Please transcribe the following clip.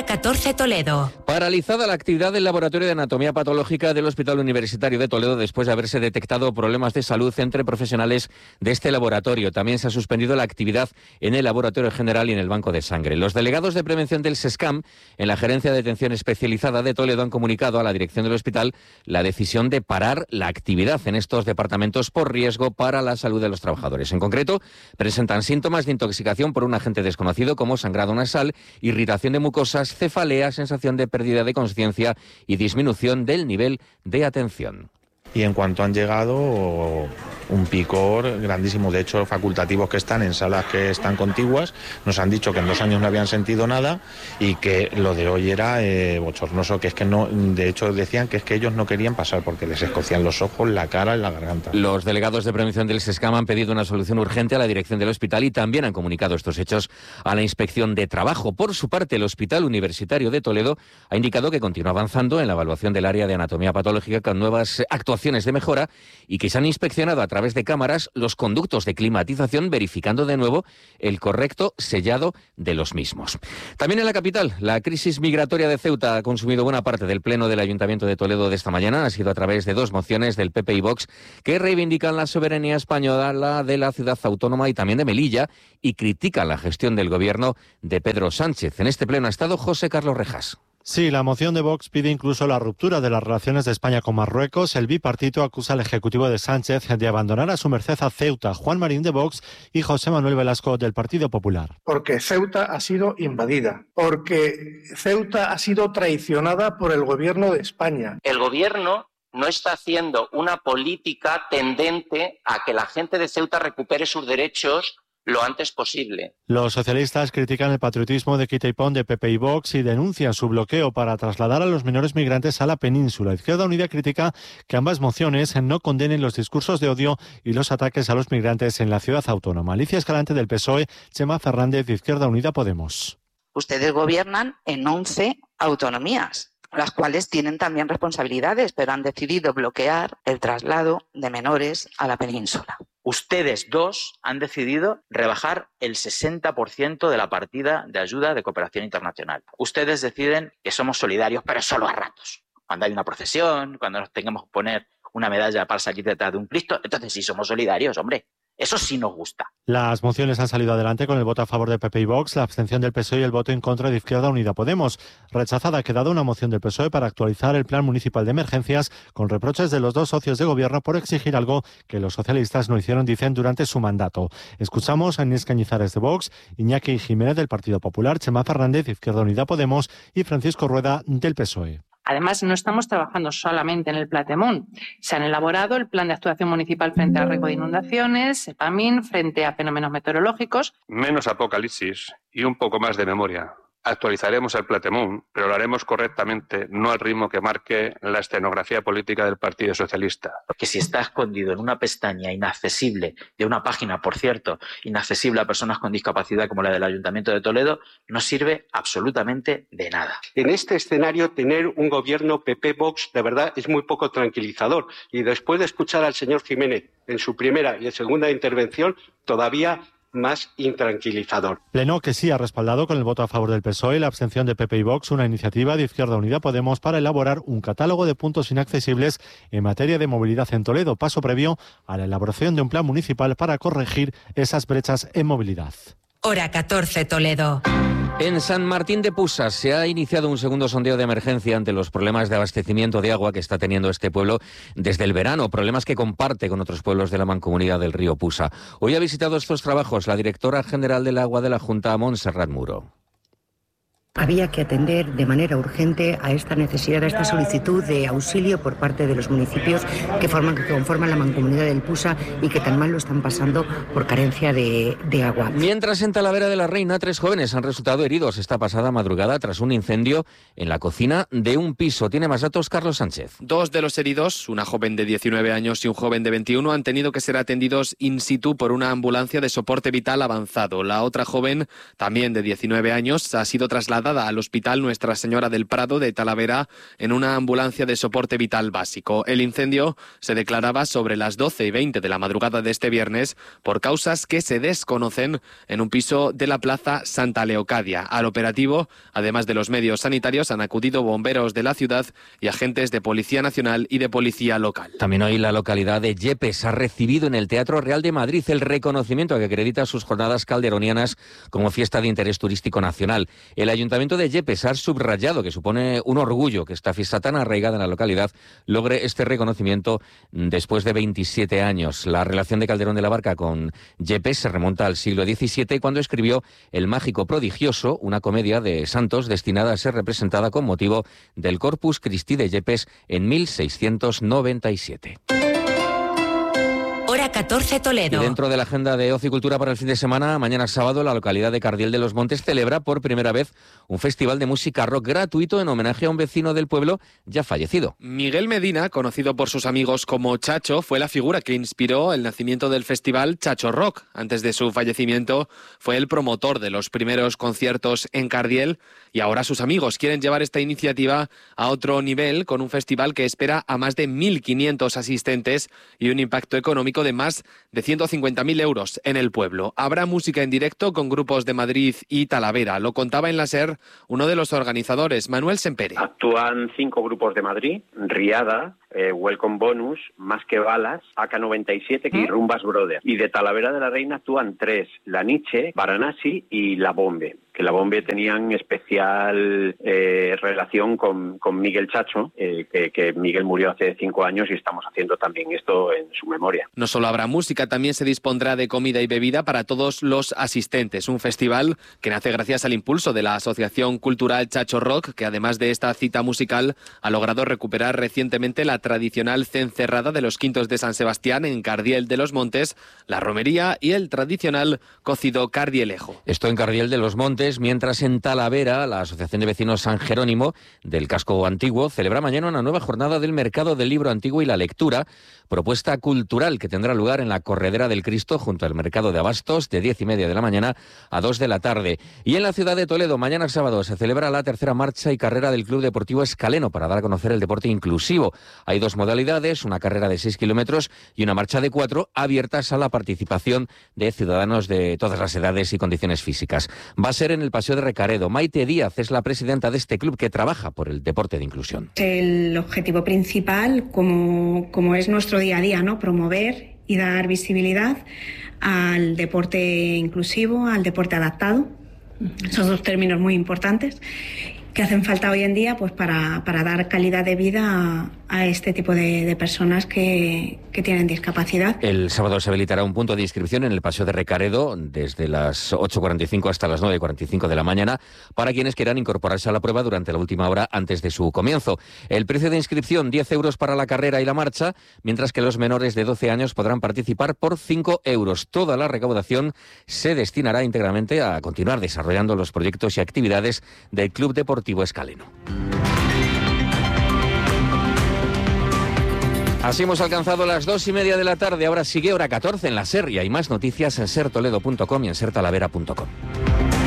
Hora 14 Toledo. Paralizada la actividad del Laboratorio de Anatomía Patológica del Hospital Universitario de Toledo después de haberse detectado problemas de salud entre profesionales de este laboratorio. También se ha suspendido la actividad en el Laboratorio General y en el Banco de Sangre. Los delegados de prevención del SESCAM en la Gerencia de Atención Especializada de Toledo han comunicado a la dirección del hospital la decisión de parar la actividad en estos departamentos por riesgo para la salud de los trabajadores. En concreto, presentan síntomas de intoxicación por un agente desconocido como sangrado nasal, irritación de mucosas, cefalea, sensación de pérdida de consciencia y disminución del nivel de atención. Y en cuanto han llegado, un picor grandísimo. De hecho, facultativos que están en salas que están contiguas nos han dicho que en 2 años no habían sentido nada y que lo de hoy era bochornoso, que es que no, de hecho decían que es que ellos no querían pasar porque les escocían los ojos, la cara y la garganta. Los delegados de prevención del SESCAM han pedido una solución urgente a la dirección del hospital y también han comunicado estos hechos a la Inspección de Trabajo. Por su parte, el Hospital Universitario de Toledo ha indicado que continúa avanzando en la evaluación del área de anatomía patológica con nuevas actuaciones de mejora y que se han inspeccionado a través de cámaras los conductos de climatización, verificando de nuevo el correcto sellado de los mismos. También en la capital, la crisis migratoria de Ceuta ha consumido buena parte del pleno del Ayuntamiento de Toledo de esta mañana. Ha sido a través de 2 mociones del PP y Vox que reivindican la soberanía española, la de la ciudad autónoma y también de Melilla, y critican la gestión del gobierno de Pedro Sánchez. En este pleno ha estado José Carlos Rejas. Sí, la moción de Vox pide incluso la ruptura de las relaciones de España con Marruecos. El bipartito acusa al Ejecutivo de Sánchez de abandonar a su merced a Ceuta. Juan Marín de Vox y José Manuel Velasco del Partido Popular. Porque Ceuta ha sido invadida, porque Ceuta ha sido traicionada por el gobierno de España. El gobierno no está haciendo una política tendente a que la gente de Ceuta recupere sus derechos lo antes posible. Los socialistas critican el patriotismo de quita y pon de PP y Vox y denuncian su bloqueo para trasladar a los menores migrantes a la península. Izquierda Unida critica que ambas mociones no condenen los discursos de odio y los ataques a los migrantes en la ciudad autónoma. Alicia Escalante del PSOE, Chema Fernández de Izquierda Unida Podemos. Ustedes gobiernan en 11 autonomías, las cuales tienen también responsabilidades, pero han decidido bloquear el traslado de menores a la península. Ustedes 2 han decidido rebajar el 60% de la partida de ayuda de cooperación internacional. Ustedes deciden que somos solidarios, pero solo a ratos. Cuando hay una procesión, cuando nos tengamos que poner una medalla para salir detrás de un Cristo, entonces sí somos solidarios, hombre. Eso sí nos gusta. Las mociones han salido adelante con el voto a favor de PP y Vox, la abstención del PSOE y el voto en contra de Izquierda Unida Podemos. Rechazada ha quedado una moción del PSOE para actualizar el Plan Municipal de Emergencias, con reproches de los 2 socios de gobierno por exigir algo que los socialistas no hicieron, dicen, durante su mandato. Escuchamos a Inés Cañizares de Vox, Iñaki Jiménez del Partido Popular, Chema Fernández de Izquierda Unida Podemos y Francisco Rueda del PSOE. Además, no estamos trabajando solamente en el Platemón. Se han elaborado el Plan de Actuación Municipal frente al riesgo de inundaciones, el PAMIN, frente a fenómenos meteorológicos. Menos apocalipsis y un poco más de memoria. Actualizaremos el Platemón, pero lo haremos correctamente, no al ritmo que marque la escenografía política del Partido Socialista. Porque si está escondido en una pestaña inaccesible, de una página, por cierto, inaccesible a personas con discapacidad como la del Ayuntamiento de Toledo, no sirve absolutamente de nada. En este escenario, tener un gobierno PP-Vox de verdad es muy poco tranquilizador. Y después de escuchar al señor Jiménez en su primera y segunda intervención, todavía más intranquilizador. Pleno que sí ha respaldado con el voto a favor del PSOE y la abstención de PP y Vox una iniciativa de Izquierda Unida Podemos para elaborar un catálogo de puntos inaccesibles en materia de movilidad en Toledo, paso previo a la elaboración de un plan municipal para corregir esas brechas en movilidad. Hora 14 Toledo. En San Martín de Pusas se ha iniciado un segundo sondeo de emergencia ante los problemas de abastecimiento de agua que está teniendo este pueblo desde el verano, problemas que comparte con otros pueblos de la mancomunidad del río Pusa. Hoy ha visitado estos trabajos la directora general del agua de la Junta, Montserrat Muro. Había que atender de manera urgente a esta necesidad, a esta solicitud de auxilio por parte de los municipios que conforman la mancomunidad del Pusa y que tan mal lo están pasando por carencia de agua. Mientras en Talavera de la Reina 3 jóvenes han resultado heridos esta pasada madrugada tras un incendio en la cocina de un piso. Tiene más datos Carlos Sánchez. 2 de los heridos, una joven de 19 años y un joven de 21, han tenido que ser atendidos in situ por una ambulancia de soporte vital avanzado. La otra joven, también de 19 años, ha sido trasladada trasladada al Hospital Nuestra Señora del Prado de Talavera en una ambulancia de soporte vital básico. El incendio se declaraba sobre las 12:20 de la madrugada de este viernes por causas que se desconocen en un piso de la Plaza Santa Leocadia. Al operativo, además de los medios sanitarios, han acudido bomberos de la ciudad y agentes de Policía Nacional y de Policía Local. También hoy la localidad de Yepes ha recibido en el Teatro Real de Madrid el reconocimiento que acredita sus jornadas calderonianas como fiesta de interés turístico nacional. El Ayuntamiento de Yepes ha subrayado que supone un orgullo que esta fiesta tan arraigada en la localidad logre este reconocimiento después de 27 años. La relación de Calderón de la Barca con Yepes se remonta al siglo XVII, cuando escribió El Mágico Prodigioso, una comedia de santos destinada a ser representada con motivo del Corpus Christi de Yepes en 1697. Hora 14 Toledo. Y dentro de la agenda de ocio y cultura para el fin de semana, mañana sábado la localidad de Cardiel de los Montes celebra por primera vez un festival de música rock gratuito en homenaje a un vecino del pueblo ya fallecido. Miguel Medina, conocido por sus amigos como Chacho, fue la figura que inspiró el nacimiento del festival Chacho Rock. Antes de su fallecimiento fue el promotor de los primeros conciertos en Cardiel y ahora sus amigos quieren llevar esta iniciativa a otro nivel con un festival que espera a más de 1.500 asistentes y un impacto económico de más de 150.000 euros en el pueblo. Habrá música en directo con grupos de Madrid y Talavera. Lo contaba en la SER uno de los organizadores, Manuel Sempere. Actúan 5 grupos de Madrid: Riada, Welcome Bonus, Más que Balas, AK-97 y Rumbas Brothers. Y de Talavera de la Reina actúan 3, La Niche, Varanasi y La Bombe, que La Bombe tenían especial relación con Miguel Chacho, que Miguel murió hace 5 años y estamos haciendo también esto en su memoria. No solo habrá música, también se dispondrá de comida y bebida para todos los asistentes. Un festival que nace gracias al impulso de la Asociación Cultural Chacho Rock, que además de esta cita musical ha logrado recuperar recientemente la tradicional cencerrada de los Quintos de San Sebastián en Cardiel de los Montes, la romería y el tradicional cocido cardielejo. Esto en Cardiel de los Montes, mientras en Talavera la Asociación de Vecinos San Jerónimo del Casco Antiguo celebra mañana una nueva jornada del Mercado del Libro Antiguo y la Lectura, propuesta cultural que tendrá lugar en la Corredera del Cristo junto al Mercado de Abastos de 10:30 de la mañana a 2 de la tarde. Y en la ciudad de Toledo, mañana sábado, se celebra la tercera marcha y carrera del Club Deportivo Escaleno para dar a conocer el deporte inclusivo. Hay 2 modalidades, una carrera de 6 kilómetros y una marcha de 4, abiertas a la participación de ciudadanos de todas las edades y condiciones físicas. Va a ser en el Paseo de Recaredo. Maite Díaz es la presidenta de este club que trabaja por el deporte de inclusión. El objetivo principal, como es nuestro día a día, ¿no? Promover y dar visibilidad al deporte inclusivo, al deporte adaptado. Esos 2 términos muy importantes que hacen falta hoy en día pues para dar calidad de vida a este tipo de personas que tienen discapacidad. El sábado se habilitará un punto de inscripción en el Paseo de Recaredo desde las 8:45 hasta las 9:45 de la mañana para quienes quieran incorporarse a la prueba durante la última hora antes de su comienzo. El precio de inscripción, 10 euros para la carrera y la marcha, mientras que los menores de 12 años podrán participar por 5 euros. Toda la recaudación se destinará íntegramente a continuar desarrollando los proyectos y actividades del Club Deportivo Escaleno. Así hemos alcanzado las 2:30 de la tarde. Ahora sigue hora 14 en la SER y hay más noticias en sertoledo.com y en sertalavera.com.